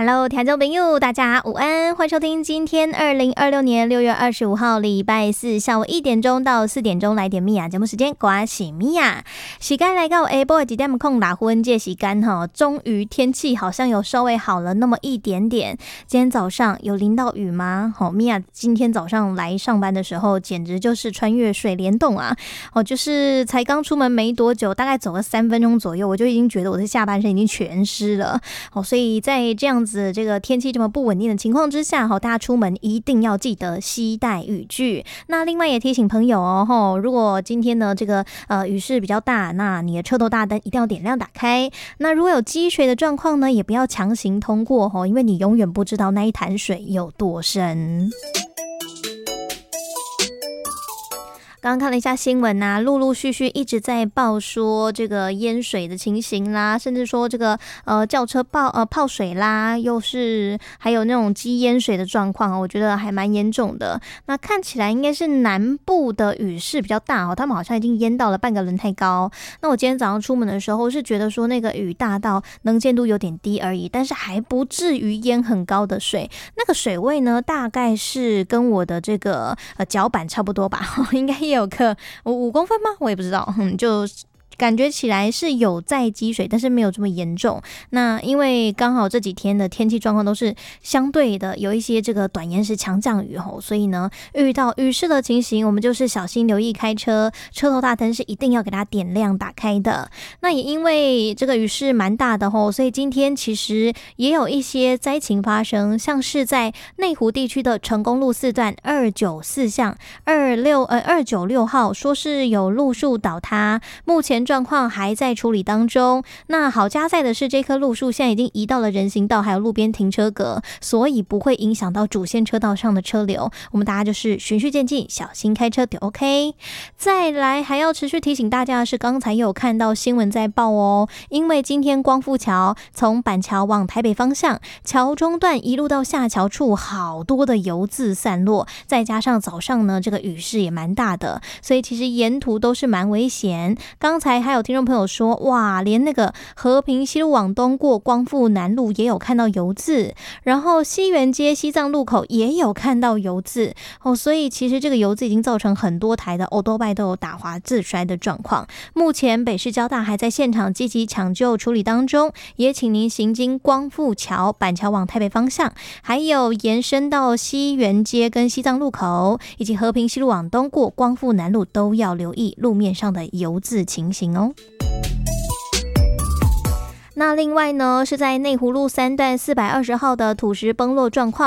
Hello， 听众朋友，大家午安，欢迎收听今天2026年6月25号礼拜四下午1点钟到4点钟来点米娅节目时间，我是米娅。时间来到下晡1点6分这时间哈，终于天气好像有稍微好了那么一点点。今天早上有淋到雨吗？米娅今天早上来上班的时候，简直就是穿越水帘洞啊！就是才刚出门没多久，大概走了3分钟左右，我就已经觉得我的下半身已经全湿了。所以在这样子这个天气这么不稳定的情况之下，大家出门一定要记得携带雨具。那另外也提醒朋友哦，如果今天呢这个雨势比较大，那你的车头大灯一定要点亮打开。那如果有积水的状况呢，也不要强行通过哦，因为你永远不知道那一潭水有多深。刚刚看了一下新闻啊，陆陆续续一直在报说这个淹水的情形啦，甚至说这个轿车泡水啦，又是还有那种积淹水的状况，我觉得还蛮严重的。那看起来应该是南部的雨势比较大哦，他们好像已经淹到了半个人太高。那我今天早上出门的时候是觉得说那个雨大到能见度有点低而已，但是还不至于淹很高的水。那个水位呢，大概是跟我的这个脚板差不多吧，应该也有个5公分吗？我也不知道，就感觉起来是有在积水，但是没有这么严重。那因为刚好这几天的天气状况都是相对的有一些这个短延时强降雨吼，所以呢遇到雨势的情形，我们就是小心留意开车，车头大灯是一定要给它点亮打开的。那也因为这个雨势蛮大的吼，所以今天其实也有一些灾情发生，像是在内湖地区的成功路4段294巷296号，说是有路树倒塌，目前状况还在处理当中。那好加在的是，这棵路树现在已经移到了人行道还有路边停车格，所以不会影响到主线车道上的车流。我们大家就是循序渐进，小心开车就 OK。 再来还要持续提醒大家的是，刚才有看到新闻在报哦，因为今天光复桥从板桥往台北方向，桥中段一路到下桥处好多的油渍散落，再加上早上呢这个雨势也蛮大的，所以其实沿途都是蛮危险。刚才还有听众朋友说，哇，连那个和平西路往东过光复南路也有看到油渍，然后西园街西藏路口也有看到油渍所以其实这个油渍已经造成很多台的欧多拜都有打滑自摔的状况。目前北市交大还在现场积极抢救处理当中，也请您行经光复桥板桥往台北方向，还有延伸到西园街跟西藏路口，以及和平西路往东过光复南路都要留意路面上的油渍情形哦。那另外呢，是在内湖路3段420号的土石崩落状况。